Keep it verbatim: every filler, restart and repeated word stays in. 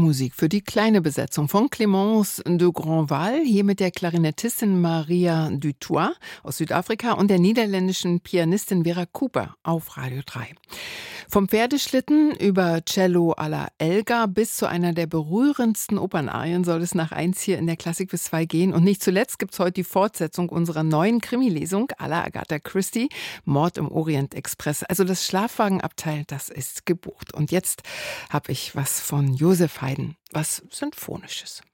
Musik für die kleine Besetzung von Clémence de Grandval, hier mit der Klarinettistin Maria Dutoit aus Südafrika und der niederländischen Pianistin Vera Cooper auf Radio drei. Vom Pferdeschlitten über Cello alla Elgar bis zu einer der berührendsten Opernarien soll es nach eins hier in der Klassik bis zwei gehen. Und nicht zuletzt gibt's heute die Fortsetzung unserer neuen Krimi-Lesung à la Agatha Christie, Mord im Orient Express. Also das Schlafwagenabteil, das ist gebucht. Und jetzt habe ich was von Joseph Haydn, was Symphonisches.